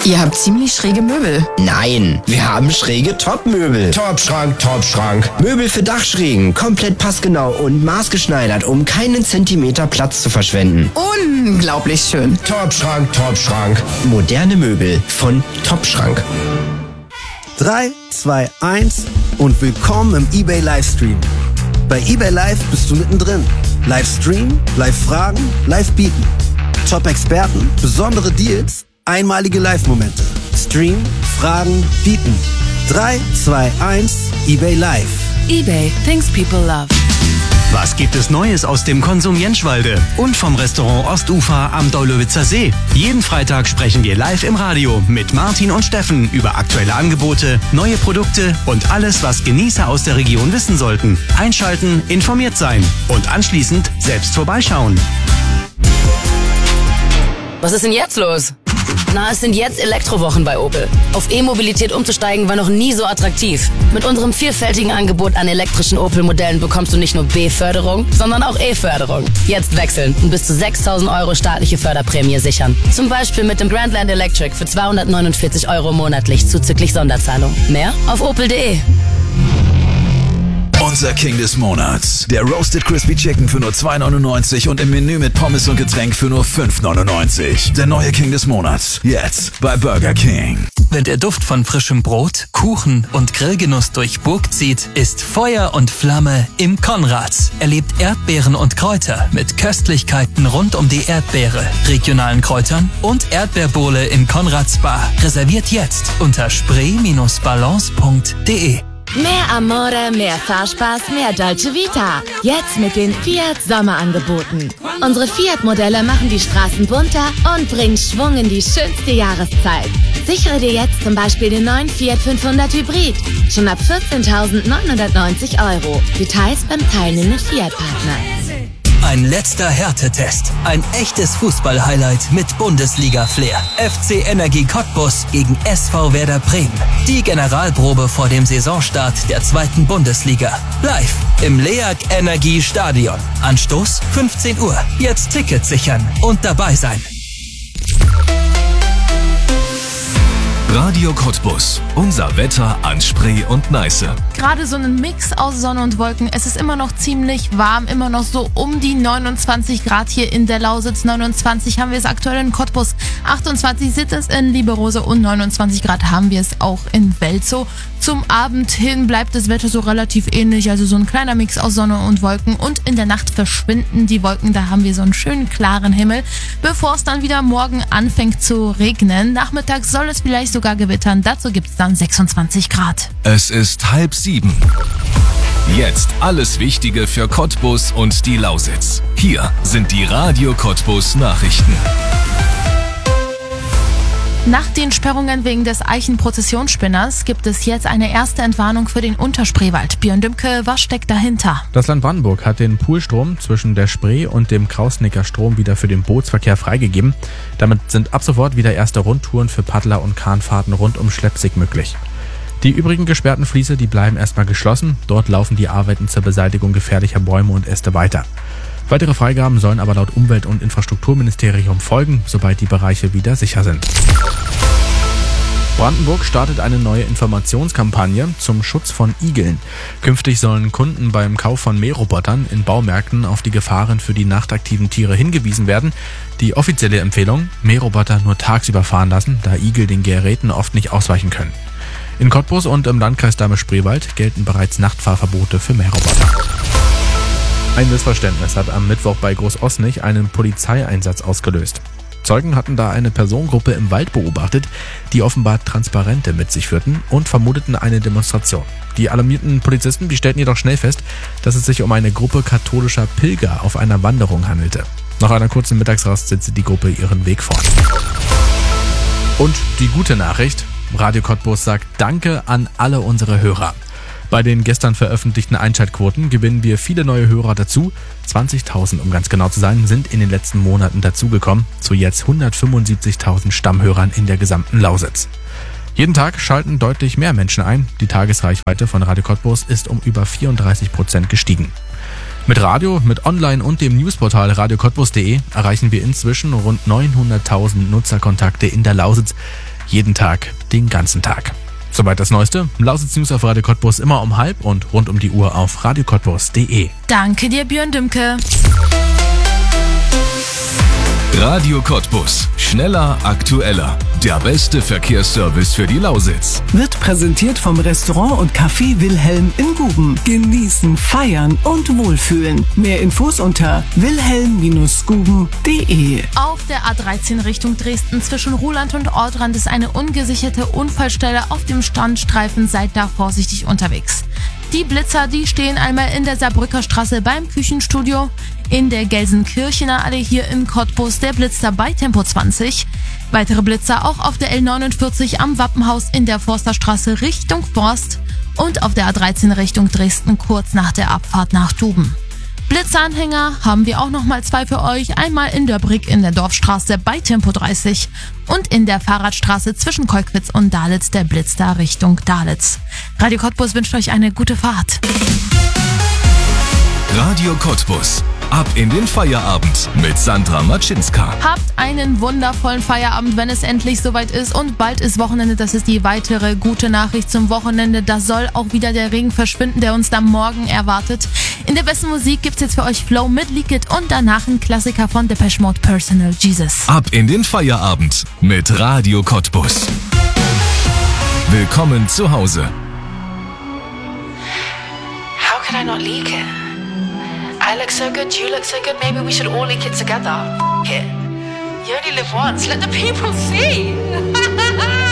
Ihr habt ziemlich schräge Möbel. Nein, wir haben schräge Topmöbel. Topschrank, Topschrank. Möbel für Dachschrägen, komplett passgenau und maßgeschneidert, um keinen Zentimeter Platz zu verschwenden. Unglaublich schön. Topschrank, Topschrank. Moderne Möbel von Topschrank. 3, 2, 1 und willkommen im eBay Livestream. Bei eBay Live bist du mittendrin. Livestream, Live-Fragen, Live-Bieten. Top-Experten, besondere Deals, einmalige Live-Momente. Stream, Fragen, Bieten. 3, 2, 1, eBay Live. eBay, things people love. Was gibt es Neues aus dem Konsum Jenschwalde und vom Restaurant Ostufer am Daulowitzer See? Jeden Freitag sprechen wir live im Radio mit Martin und Steffen über aktuelle Angebote, neue Produkte und alles, was Genießer aus der Region wissen sollten. Einschalten, informiert sein und anschließend selbst vorbeischauen. Was ist denn jetzt los? Na, es sind jetzt Elektrowochen bei Opel. Auf E-Mobilität umzusteigen war noch nie so attraktiv. Mit unserem vielfältigen Angebot an elektrischen Opel-Modellen bekommst du nicht nur B-Förderung, sondern auch E-Förderung. Jetzt wechseln und bis zu 6.000 € staatliche Förderprämie sichern. Zum Beispiel mit dem Grandland Electric für 249 € monatlich zuzüglich Sonderzahlung. Mehr auf opel.de. Unser King des Monats. Der Roasted Crispy Chicken für nur 2,99 und im Menü mit Pommes und Getränk für nur 5,99. Der neue King des Monats. Jetzt bei Burger King. Wenn der Duft von frischem Brot, Kuchen und Grillgenuss durch Burg zieht, ist Feuer und Flamme im Konrads. Erlebt Erdbeeren und Kräuter mit Köstlichkeiten rund um die Erdbeere, regionalen Kräutern und Erdbeerbowle in Konrads Bar. Reserviert jetzt unter spray-balance.de. Mehr Amore, mehr Fahrspaß, mehr Dolce Vita. Jetzt mit den Fiat Sommerangeboten. Unsere Fiat-Modelle machen die Straßen bunter und bringen Schwung in die schönste Jahreszeit. Sichere dir jetzt zum Beispiel den neuen Fiat 500 Hybrid. Schon ab 14.990 €. Details beim teilnehmenden Fiat-Partner. Ein letzter Härtetest. Ein echtes Fußball-Highlight mit Bundesliga-Flair. FC Energie Cottbus gegen SV Werder Bremen. Die Generalprobe vor dem Saisonstart der 2. Bundesliga. Live im LEAG Energie Stadion. Anstoß 15 Uhr. Jetzt Ticket sichern und dabei sein. Radio Cottbus. Unser Wetter an Spree und Neiße. Gerade so ein Mix aus Sonne und Wolken. Es ist immer noch ziemlich warm, immer noch so um die 29 Grad hier in der Lausitz. 29 haben wir es aktuell in Cottbus, 28 sind es in Lieberose und 29 Grad haben wir es auch in Welzow. Zum Abend hin bleibt das Wetter so relativ ähnlich, also so ein kleiner Mix aus Sonne und Wolken. Und in der Nacht verschwinden die Wolken, da haben wir so einen schönen klaren Himmel, bevor es dann wieder morgen anfängt zu regnen. Nachmittags soll es vielleicht sogar gewittern, dazu gibt es dann 26 Grad. Es ist 6:30. Jetzt alles Wichtige für Cottbus und die Lausitz. Hier sind die Radio Cottbus Nachrichten. Nach den Sperrungen wegen des Eichenprozessionsspinners gibt es jetzt eine erste Entwarnung für den Unterspreewald. Björn Dümke, was steckt dahinter? Das Land Brandenburg hat den Poolstrom zwischen der Spree und dem Krausnicker Strom wieder für den Bootsverkehr freigegeben. Damit sind ab sofort wieder erste Rundtouren für Paddler und Kahnfahrten rund um Schleppzig möglich. Die übrigen gesperrten Fließe, die bleiben erstmal geschlossen. Dort laufen die Arbeiten zur Beseitigung gefährlicher Bäume und Äste weiter. Weitere Freigaben sollen aber laut Umwelt- und Infrastrukturministerium folgen, sobald die Bereiche wieder sicher sind. Brandenburg startet eine neue Informationskampagne zum Schutz von Igeln. Künftig sollen Kunden beim Kauf von Mährobotern in Baumärkten auf die Gefahren für die nachtaktiven Tiere hingewiesen werden. Die offizielle Empfehlung: Mähroboter nur tagsüber fahren lassen, da Igel den Geräten oft nicht ausweichen können. In Cottbus und im Landkreis Dahme-Spreewald gelten bereits Nachtfahrverbote für Mähroboter. Ein Missverständnis hat am Mittwoch bei Großosnich einen Polizeieinsatz ausgelöst. Zeugen hatten da eine Personengruppe im Wald beobachtet, die offenbar Transparente mit sich führten und vermuteten eine Demonstration. Die alarmierten Polizisten, die stellten jedoch schnell fest, dass es sich um eine Gruppe katholischer Pilger auf einer Wanderung handelte. Nach einer kurzen Mittagsrast setzte die Gruppe ihren Weg fort. Und die gute Nachricht: Radio Cottbus sagt Danke an alle unsere Hörer. Bei den gestern veröffentlichten Einschaltquoten gewinnen wir viele neue Hörer dazu. 20.000, um ganz genau zu sein, sind in den letzten Monaten dazugekommen, zu jetzt 175.000 Stammhörern in der gesamten Lausitz. Jeden Tag schalten deutlich mehr Menschen ein. Die Tagesreichweite von Radio Cottbus ist um über 34% gestiegen. Mit Radio, mit Online und dem Newsportal radiocottbus.de erreichen wir inzwischen rund 900.000 Nutzerkontakte in der Lausitz. Jeden Tag, den ganzen Tag. Soweit das Neueste. Lausitz News auf Radio Cottbus immer um 12:30 und rund um die Uhr auf radiocottbus.de. Danke dir, Björn Dümke. Radio Cottbus. Schneller, aktueller. Der beste Verkehrsservice für die Lausitz. Wird präsentiert vom Restaurant und Café Wilhelm in Guben. Genießen, feiern und wohlfühlen. Mehr Infos unter wilhelm-guben.de. Auf der A13 Richtung Dresden zwischen Ruhland und Ortrand ist eine ungesicherte Unfallstelle auf dem Standstreifen. Seid da vorsichtig unterwegs. Die Blitzer, die stehen einmal in der Saarbrücker Straße beim Küchenstudio, in der Gelsenkirchener Allee hier in Cottbus, der Blitzer bei Tempo 20. Weitere Blitzer auch auf der L49 am Wappenhaus in der Forsterstraße Richtung Forst und auf der A13 Richtung Dresden kurz nach der Abfahrt nach Duben. Blitzeranhänger haben wir auch nochmal 2 für euch. Einmal in Döbrick in der Dorfstraße bei Tempo 30 und in der Fahrradstraße zwischen Kolkwitz und Dalitz der Blitz da Richtung Dalitz. Radio Cottbus wünscht euch eine gute Fahrt. Radio Cottbus. Ab in den Feierabend mit Sandra Matschinska. Habt einen wundervollen Feierabend, wenn es endlich soweit ist. Und bald ist Wochenende. Das ist die weitere gute Nachricht zum Wochenende. Da soll auch wieder der Regen verschwinden, der uns dann morgen erwartet. In der besten Musik gibt's jetzt für euch Flow mit Leak It und danach ein Klassiker von Depeche Mode, Personal Jesus. Ab in den Feierabend mit Radio Cottbus. Willkommen zu Hause. How can I not leak it? I look so good, you look so good, maybe we should all leak it together. F*** it. You only live once, let the people see.